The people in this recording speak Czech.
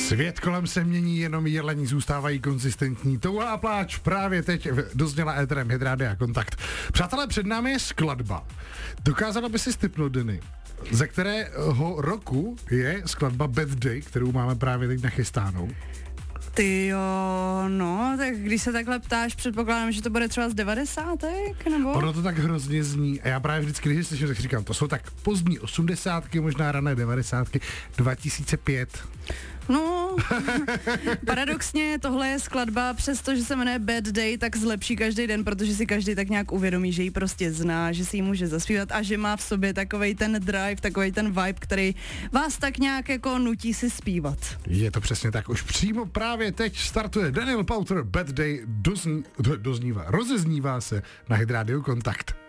Svět kolem se mění, jenom jelení zůstávají konzistentní. Touha a pláč právě teď dozněla éterem Hit Rádia Kontakt. Přátelé, před námi je skladba. Dokázala by si tipnout, Denny, ze kterého roku je skladba Bad Day, kterou máme právě teď nachystánou? Ty jo, no, tak když se takhle ptáš, předpokládám, že to bude třeba z 90. nebo? Ono to tak hrozně zní a já právě vždycky, když slyším, tak říkám, to jsou tak pozdní 80, možná rané 90, 2005. No, paradoxně tohle je skladba, přestože se jmenuje Bad Day, tak zlepší každý den, protože si každý tak nějak uvědomí, že ji prostě zná, že si ji může zaspívat a že má v sobě takovej ten drive, takovej ten vibe, který vás tak nějak jako nutí si zpívat. Je to přesně tak, už přímo právě teď startuje Daniel Powter, Bad Day, rozeznívá se na Hit Radio Kontakt.